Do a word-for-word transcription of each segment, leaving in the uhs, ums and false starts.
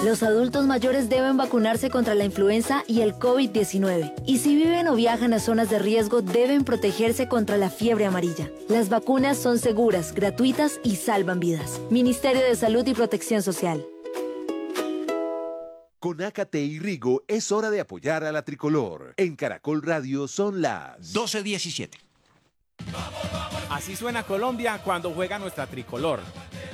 Los adultos mayores deben vacunarse contra la influenza y el COVID diecinueve. Y si viven o viajan a zonas de riesgo, deben protegerse contra la fiebre amarilla. Las vacunas son seguras, gratuitas y salvan vidas. Ministerio de Salud y Protección Social. Con Ácate y Rigo es hora de apoyar a la tricolor. En Caracol Radio son las doce diecisiete. Así suena Colombia cuando juega nuestra tricolor.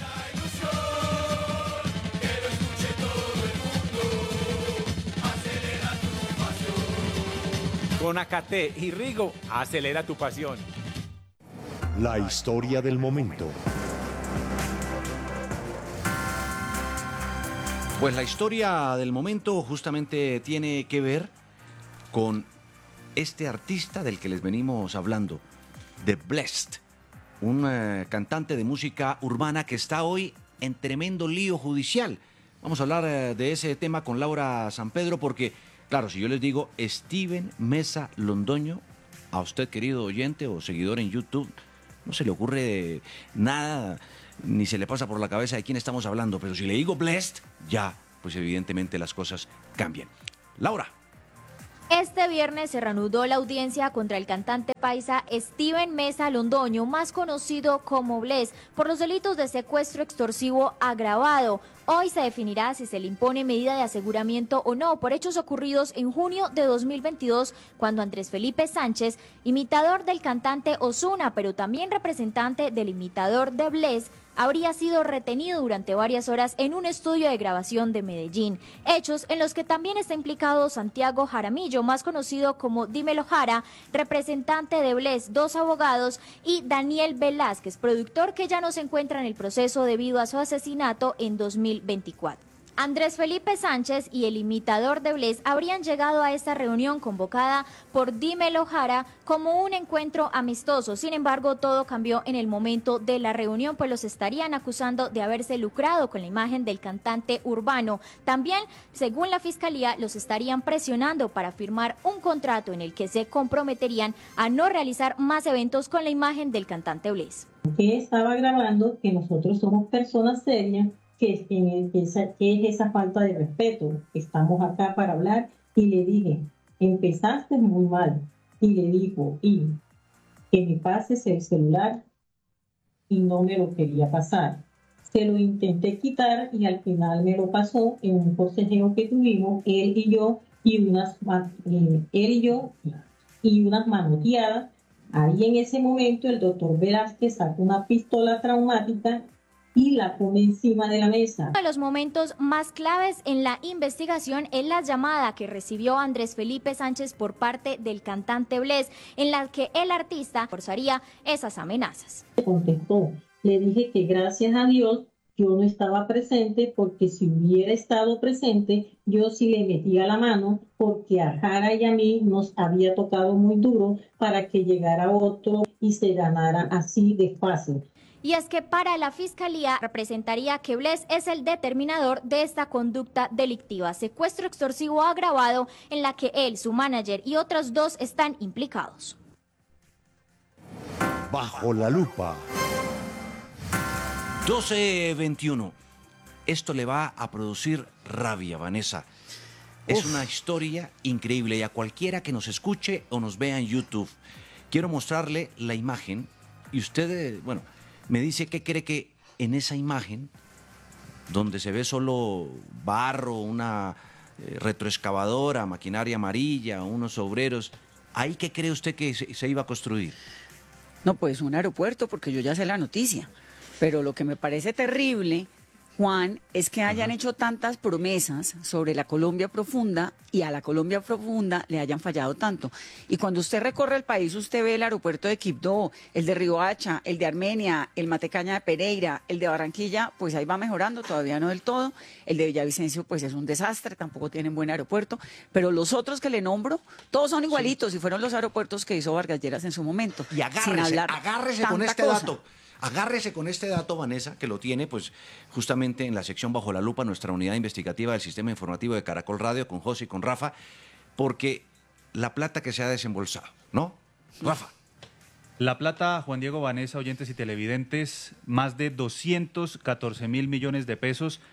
Con Ácate y Rigo, acelera tu pasión. La historia del momento. Pues la historia del momento justamente tiene que ver con este artista del que les venimos hablando, The Blessed, un eh, cantante de música urbana que está hoy en tremendo lío judicial. Vamos a hablar eh, de ese tema con Laura San Pedro porque, claro, si yo les digo Steven Meza Londoño, a usted, querido oyente o seguidor en YouTube, no se le ocurre nada, ni se le pasa por la cabeza de quién estamos hablando, pero si le digo Blessed, ya, pues evidentemente las cosas cambian. Laura. Este viernes se reanudó la audiencia contra el cantante paisa Steven Meza Londoño, más conocido como Bless, por los delitos de secuestro extorsivo agravado. Hoy se definirá si se le impone medida de aseguramiento o no por hechos ocurridos en junio de dos mil veintidós, cuando Andrés Felipe Sánchez, imitador del cantante Ozuna, pero también representante del imitador de Bless, habría sido retenido durante varias horas en un estudio de grabación de Medellín. Hechos en los que también está implicado Santiago Jaramillo, más conocido como Dímelo Jara, representante de Bless, dos abogados, y Daniel Velázquez, productor que ya no se encuentra en el proceso debido a su asesinato en dos mil veinticuatro. Andrés Felipe Sánchez y el imitador de Bless habrían llegado a esta reunión convocada por Dímelo Jara como un encuentro amistoso. Sin embargo, todo cambió en el momento de la reunión, pues los estarían acusando de haberse lucrado con la imagen del cantante urbano. También, según la fiscalía, los estarían presionando para firmar un contrato en el que se comprometerían a no realizar más eventos con la imagen del cantante Bless. Que estaba grabando que nosotros somos personas serias, que, que, que, esa, que es esa falta de respeto. Estamos acá para hablar y le dije, empezaste muy mal. Y le dijo, y que me pases el celular y no me lo quería pasar. Se lo intenté quitar y al final me lo pasó en un forcejeo que tuvimos, él y yo, y unas, eh, él y yo, y unas manoteadas. Ahí en ese momento el doctor Velázquez sacó una pistola traumática y la pone encima de la mesa. Uno de los momentos más claves en la investigación es la llamada que recibió Andrés Felipe Sánchez por parte del cantante Bless, en la que el artista forzaría esas amenazas. Contestó, le dije que gracias a Dios yo no estaba presente, porque si hubiera estado presente, yo sí le metía la mano, porque a Jara y a mí nos había tocado muy duro para que llegara otro y se ganara así de fácil. Y es que para la fiscalía representaría que Bless es el determinador de esta conducta delictiva, secuestro extorsivo agravado, en la que él, su manager y otros dos están implicados. Bajo la lupa. doce veintiuno. Esto le va a producir rabia, Vanessa. Es Uf. una historia increíble y a cualquiera que nos escuche o nos vea en YouTube, quiero mostrarle la imagen y usted, bueno, me dice qué cree que en esa imagen, donde se ve solo barro, una eh, retroexcavadora, maquinaria amarilla, unos obreros, ¿ahí qué cree usted que se, se iba a construir? No, pues un aeropuerto, porque yo ya sé la noticia. Pero lo que me parece terrible, Juan, es que hayan Ajá. hecho tantas promesas sobre la Colombia profunda y a la Colombia profunda le hayan fallado tanto. Y cuando usted recorre el país, usted ve el aeropuerto de Quibdó, el de Riohacha, el de Armenia, el Matecaña de Pereira, el de Barranquilla, pues ahí va mejorando, todavía no del todo. El de Villavicencio, pues es un desastre, tampoco tienen buen aeropuerto. Pero los otros que le nombro, todos son igualitos sí. y fueron los aeropuertos que hizo Vargas Lleras en su momento. Y agárrese, agárrese con este cosa. dato. Agárrese con este dato, Vanessa, que lo tiene pues justamente en la sección Bajo la Lupa, nuestra unidad investigativa del Sistema Informativo de Caracol Radio, con José y con Rafa, porque la plata que se ha desembolsado, ¿no? Rafa. La plata, Juan Diego, Vanessa, oyentes y televidentes, más de doscientos catorce mil millones de pesos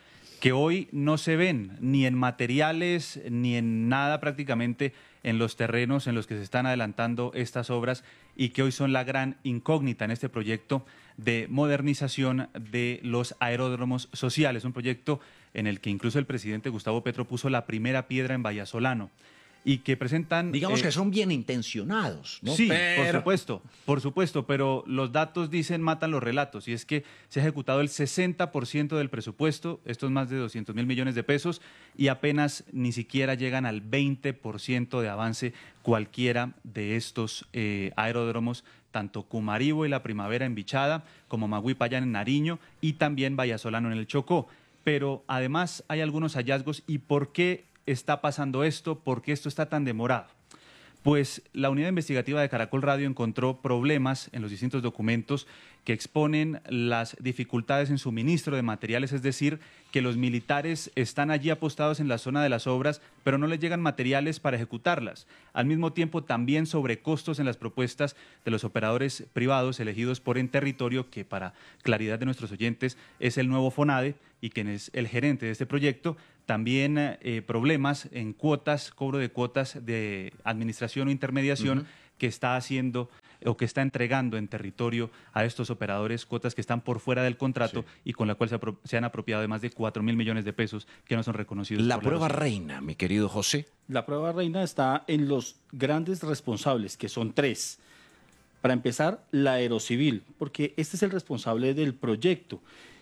que hoy no se ven ni en materiales ni en nada prácticamente en los terrenos en los que se están adelantando estas obras y que hoy son la gran incógnita en este proyecto de modernización de los aeródromos sociales, un proyecto en el que incluso el presidente Gustavo Petro puso la primera piedra en Vallasolano y que presentan... Digamos eh, que son bien intencionados, ¿no? Sí, Pero... por supuesto, por supuesto, pero los datos dicen matan los relatos y es que se ha ejecutado el sesenta por ciento del presupuesto, esto es más de doscientos mil millones de pesos y apenas ni siquiera llegan al veinte por ciento de avance cualquiera de estos eh, aeródromos, tanto Cumaribo y La Primavera en Bichada como Magüipayán en Nariño y también Vallasolano en el Chocó. Pero además hay algunos hallazgos y ¿por qué está pasando esto? ¿Por qué esto está tan demorado? Pues la unidad investigativa de Caracol Radio encontró problemas en los distintos documentos que exponen las dificultades en suministro de materiales, es decir, que los militares están allí apostados en la zona de las obras, pero no les llegan materiales para ejecutarlas. Al mismo tiempo, también sobrecostos en las propuestas de los operadores privados elegidos por Enterritorio, que para claridad de nuestros oyentes es el nuevo FONADE y quien es el gerente de este proyecto. También eh, problemas en cuotas, cobro de cuotas de administración o intermediación uh-huh. que está haciendo o que está entregando en territorio a estos operadores, cuotas que están por fuera del contrato sí. y con la cual se, apro- se han apropiado de más de cuatro mil millones de pesos que no son reconocidos. La por prueba la reina, mi querido José. La prueba reina está en los grandes responsables, que son tres. Para empezar, la Aerocivil, porque este es el responsable del proyecto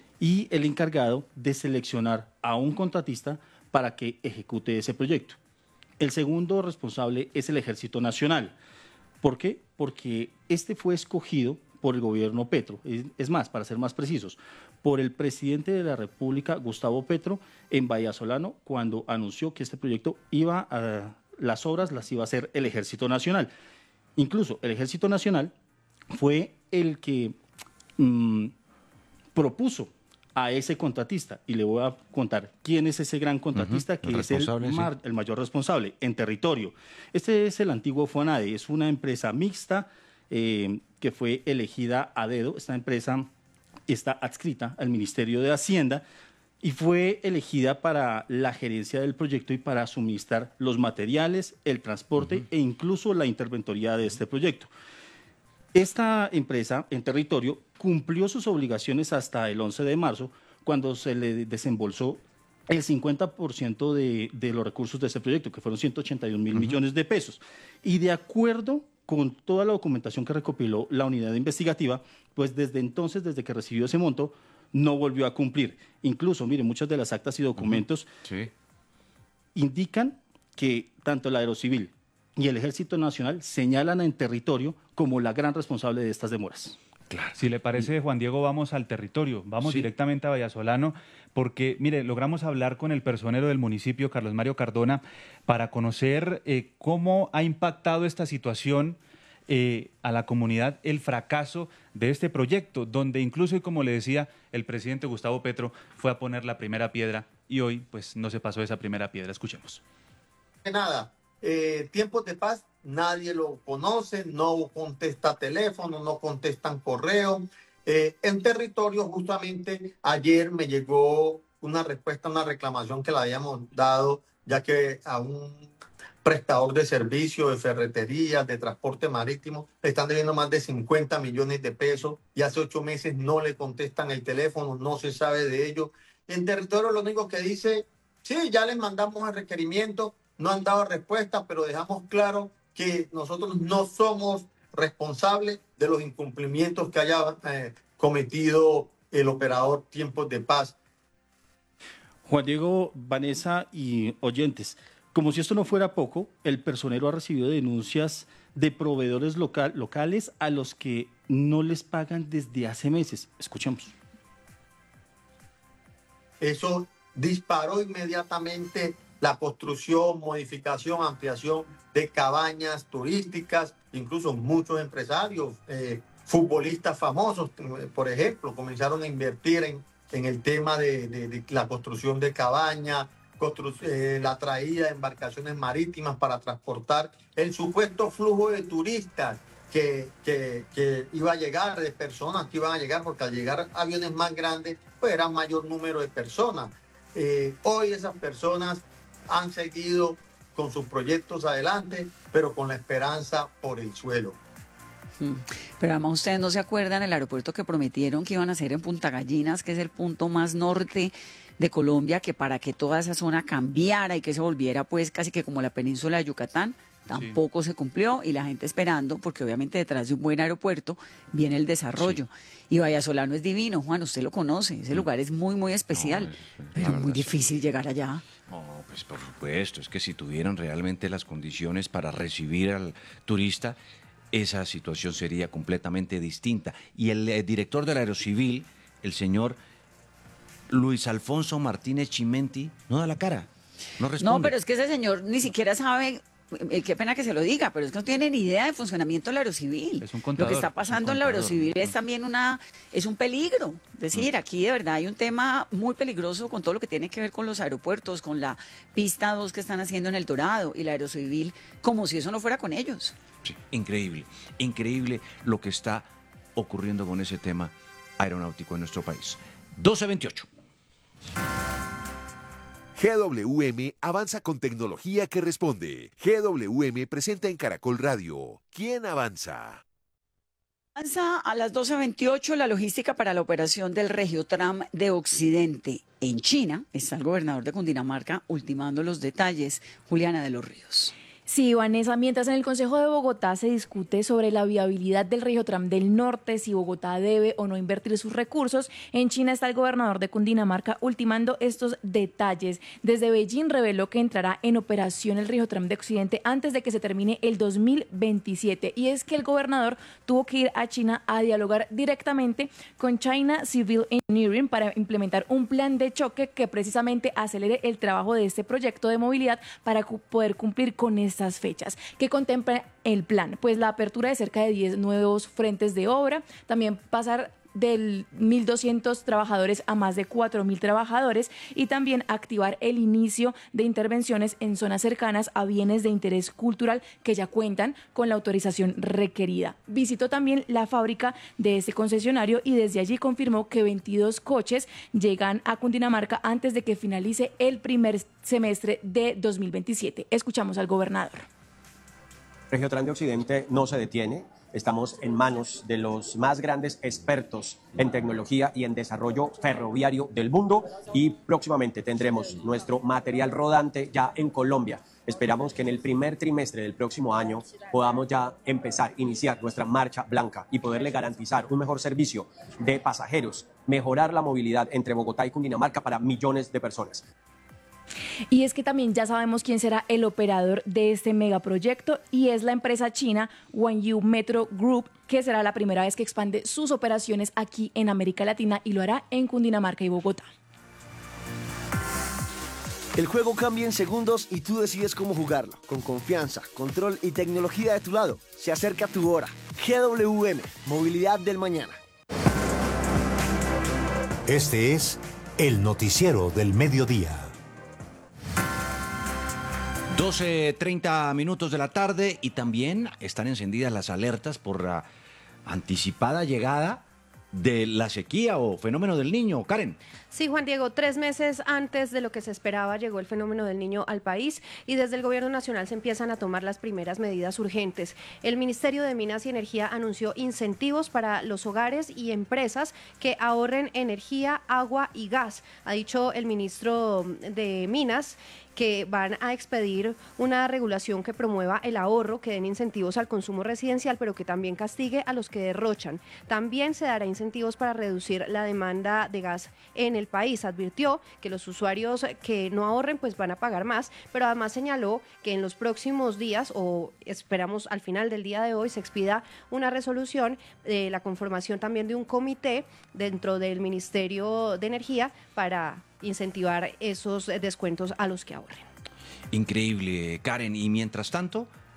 y el encargado de seleccionar a un contratista para que ejecute ese proyecto. El segundo responsable es el Ejército Nacional. ¿Por qué? Porque este fue escogido por el gobierno Petro. Es, es más, para ser más precisos, por el presidente de la República, Gustavo Petro, en Vallasolano, cuando anunció que este proyecto iba a, las obras las iba a hacer el Ejército Nacional. Incluso el Ejército Nacional fue el que mmm, propuso a ese contratista, y le voy a contar quién es ese gran contratista, uh-huh, que el es el, mar, sí. el mayor responsable en territorio. Este es el antiguo FONADE, es una empresa mixta eh, que fue elegida a dedo. Esta empresa está adscrita al Ministerio de Hacienda y fue elegida para la gerencia del proyecto y para suministrar los materiales, el transporte uh-huh. e incluso la interventoría de este proyecto. Esta empresa en territorio cumplió sus obligaciones hasta el once de marzo, cuando se le desembolsó el cincuenta por ciento de, de los recursos de este proyecto, que fueron ciento ochenta y un mil uh-huh. millones de pesos. Y de acuerdo con toda la documentación que recopiló la unidad investigativa, pues desde entonces, desde que recibió ese monto, no volvió a cumplir. Incluso, miren, muchas de las actas y documentos uh-huh. sí. indican que tanto la Aerocivil y el Ejército Nacional señalan en territorio como la gran responsable de estas demoras. Claro. Si le parece, Juan Diego, vamos al territorio, vamos sí. directamente a Vallasolano, porque, mire, logramos hablar con el personero del municipio, Carlos Mario Cardona, para conocer eh, cómo ha impactado esta situación eh, a la comunidad, el fracaso de este proyecto, donde incluso, y como le decía, el presidente Gustavo Petro fue a poner la primera piedra y hoy, pues, no se pasó esa primera piedra. Escuchemos. Nada. Eh, tiempos de paz, nadie lo conoce, no contesta teléfono, no contestan correo. Eh, en territorio, justamente ayer me llegó una respuesta a una reclamación que le habíamos dado, ya que a un prestador de servicio, de ferretería, de transporte marítimo, le están debiendo más de cincuenta millones de pesos y hace ocho meses no le contestan el teléfono, no se sabe de ello. En territorio lo único que dice, sí, ya les mandamos el requerimiento, no han dado respuesta, pero dejamos claro que nosotros no somos responsables de los incumplimientos que haya eh, cometido el operador Tiempos de Paz. Juan Diego, Vanessa y oyentes, como si esto no fuera poco, el personero ha recibido denuncias de proveedores local, locales a los que no les pagan desde hace meses. Escuchemos. Eso disparó inmediatamente la construcción, modificación, ampliación de cabañas turísticas, incluso muchos empresarios, eh, futbolistas famosos, por ejemplo, comenzaron a invertir en, en el tema de, de, de la construcción de cabañas, constru- eh, la traída de embarcaciones marítimas para transportar el supuesto flujo de turistas que, que, que iba a llegar, de personas que iban a llegar, porque al llegar aviones más grandes, pues era mayor número de personas. Eh, hoy esas personas han seguido con sus proyectos adelante, pero con la esperanza por el suelo. Pero además ustedes no se acuerdan el aeropuerto que prometieron que iban a hacer en Punta Gallinas, que es el punto más norte de Colombia, que para que toda esa zona cambiara y que se volviera pues casi que como la península de Yucatán, tampoco sí. se cumplió y la gente esperando, porque obviamente detrás de un buen aeropuerto viene el desarrollo. Sí. Y Vallasolano es divino, Juan, usted lo conoce, ese lugar es muy, muy especial, no, es, pero muy difícil sí. llegar allá. No, pues por supuesto, es que si tuvieran realmente las condiciones para recibir al turista, esa situación sería completamente distinta. Y el eh, director del Aerocivil, el señor Luis Alfonso Martínez Chimenti, no da la cara, no responde. No, pero es que ese señor ni siquiera sabe, eh, qué pena que se lo diga, pero es que no tiene ni idea de funcionamiento del Aerocivil. Es un contador, lo que está pasando en el Aerocivil es también una, es un peligro. Es decir, aquí de verdad hay un tema muy peligroso con todo lo que tiene que ver con los aeropuertos, con la pista dos que están haciendo en El Dorado y la Aerocivil, como si eso no fuera con ellos. Sí, increíble, increíble lo que está ocurriendo con ese tema aeronáutico en nuestro país. doce veintiocho. G W M avanza con tecnología que responde. G W M presenta en Caracol Radio. ¿Quién avanza? Avanza a las doce veintiocho la logística para la operación del Regiotram de Occidente. En China está el gobernador de Cundinamarca ultimando los detalles. Juliana de los Ríos. Sí, Vanessa, mientras en el Consejo de Bogotá se discute sobre la viabilidad del Regiotram del Norte, si Bogotá debe o no invertir sus recursos, en China está el gobernador de Cundinamarca ultimando estos detalles. Desde Beijing reveló que entrará en operación el Regiotram de Occidente antes de que se termine el dos mil veintisiete. Y es que el gobernador tuvo que ir a China a dialogar directamente con China Civil Engineering para implementar un plan de choque que precisamente acelere el trabajo de este proyecto de movilidad para poder cumplir con estas fechas. ¿Qué contempla el plan? Pues la apertura de cerca de diez nuevos frentes de obra, también pasar del mil doscientos trabajadores a más de cuatro mil trabajadores y también activar el inicio de intervenciones en zonas cercanas a bienes de interés cultural que ya cuentan con la autorización requerida. Visitó también la fábrica de este concesionario y desde allí confirmó que veintidós coches llegan a Cundinamarca antes de que finalice el primer semestre de dos mil veintisiete. Escuchamos al gobernador. Regiotram de Occidente no se detiene. Estamos en manos de los más grandes expertos en tecnología y en desarrollo ferroviario del mundo y próximamente tendremos nuestro material rodante ya en Colombia. Esperamos que en el primer trimestre del próximo año podamos ya empezar, iniciar nuestra marcha blanca y poderle garantizar un mejor servicio de pasajeros, mejorar la movilidad entre Bogotá y Cundinamarca para millones de personas. Y es que también ya sabemos quién será el operador de este megaproyecto y es la empresa china Wanyu Metro Group, que será la primera vez que expande sus operaciones aquí en América Latina y lo hará en Cundinamarca y Bogotá. El juego cambia en segundos y tú decides cómo jugarlo. Con confianza, control y tecnología de tu lado. Se acerca tu hora. G W M, Movilidad del Mañana. Este es el noticiero del mediodía. doce treinta minutos de la tarde y también están encendidas las alertas por la anticipada llegada de la sequía o fenómeno del Niño. Karen. Sí, Juan Diego, tres meses antes de lo que se esperaba llegó el fenómeno del Niño al país y desde el gobierno nacional se empiezan a tomar las primeras medidas urgentes. El Ministerio de Minas y Energía anunció incentivos para los hogares y empresas que ahorren energía, agua y gas. Ha dicho el ministro de Minas que van a expedir una regulación que promueva el ahorro, que den incentivos al consumo residencial, pero que también castigue a los que derrochan. También se dará incentivos para reducir la demanda de gas en el país. Advirtió que los usuarios que no ahorren pues van a pagar más, pero además señaló que en los próximos días, o esperamos al final del día de hoy, se expida una resolución de la conformación también de un comité dentro del Ministerio de Energía para incentivar esos descuentos a los que ahorren. Increíble, Karen. Y mientras tanto,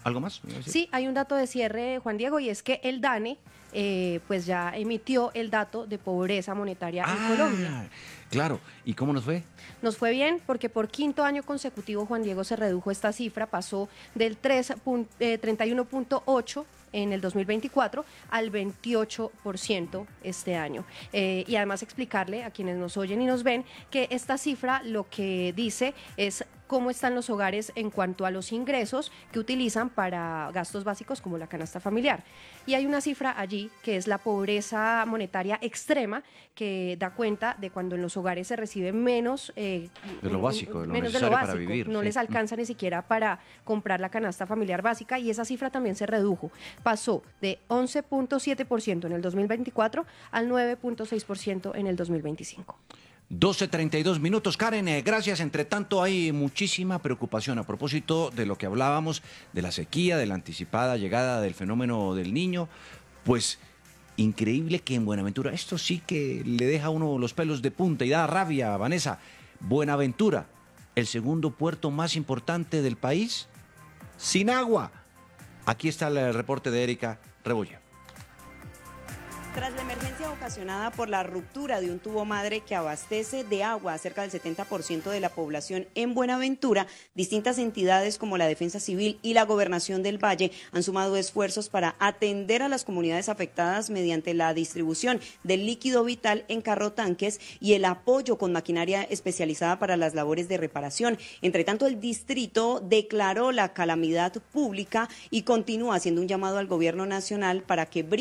¿Algo más? Sí, hay un dato de cierre, Juan Diego, y es que el DANE eh, pues ya emitió el dato de pobreza monetaria ah, en Colombia. Claro, ¿y cómo nos fue? Nos fue bien porque por quinto año consecutivo, Juan Diego, se redujo esta cifra, pasó del treinta y uno punto ocho en el dos mil veinticuatro al veintiocho por ciento este año. Eh, y además explicarle a quienes nos oyen y nos ven que esta cifra lo que dice es cómo están los hogares en cuanto a los ingresos que utilizan para gastos básicos como la canasta familiar. Y hay una cifra allí que es la pobreza monetaria extrema, que da cuenta de cuando en los hogares se recibe menos eh, de lo básico, de lo menos de necesario lo básico, para vivir. no sí. les alcanza ni siquiera para comprar la canasta familiar básica, y esa cifra también se redujo. Pasó de once punto siete por ciento en el dos mil veinticuatro al nueve punto seis por ciento en el dos mil veinticinco. doce treinta y dos minutos, Karen, eh, gracias. Entre tanto, hay muchísima preocupación a propósito de lo que hablábamos, de la sequía, de la anticipada llegada del fenómeno del Niño. Pues increíble que en Buenaventura, esto sí que le deja a uno los pelos de punta y da rabia, Vanessa. Buenaventura, el segundo puerto más importante del país, sin agua. Aquí está el reporte de Erika Rebollo. Tras la emergencia ocasionada por la ruptura de un tubo madre que abastece de agua a cerca del setenta por ciento de la población en Buenaventura, distintas entidades como la Defensa Civil y la Gobernación del Valle han sumado esfuerzos para atender a las comunidades afectadas mediante la distribución del líquido vital en carrotanques y el apoyo con maquinaria especializada para las labores de reparación. Entre tanto, el distrito declaró la calamidad pública y continúa haciendo un llamado al gobierno nacional para que